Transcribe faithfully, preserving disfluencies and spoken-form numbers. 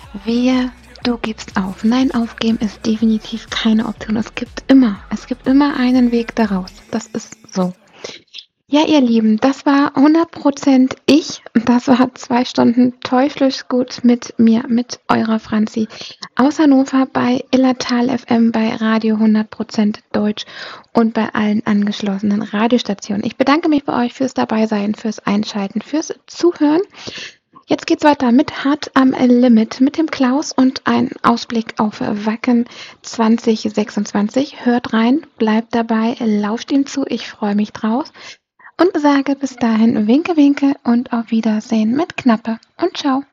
Wehe, du gibst auf. Nein, aufgeben ist definitiv keine Option. Es gibt immer, es gibt immer einen Weg daraus. Das ist so. Ja, ihr Lieben, das war hundert Prozent ich. Das war zwei Stunden teuflisch gut mit mir, mit eurer Franzi aus Hannover bei Illertal F M, bei Radio hundert Prozent Deutsch und bei allen angeschlossenen Radiostationen. Ich bedanke mich bei euch fürs Dabeisein, fürs Einschalten, fürs Zuhören. Jetzt geht's weiter mit Hart am Limit mit dem Klaus und ein Ausblick auf Wacken zwanzig sechsundzwanzig. Hört rein, bleibt dabei, lauscht ihm zu, ich freue mich drauf und sage bis dahin Winke, Winke und auf Wiedersehen mit Knappe und ciao.